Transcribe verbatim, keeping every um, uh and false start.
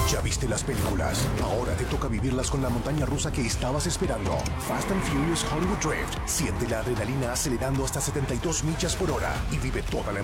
Ya viste las películas, ahora te toca vivirlas con la montaña rusa que estabas esperando. Fast and Furious Hollywood Drift. Siente la adrenalina acelerando hasta setenta y dos millas por hora y vive toda la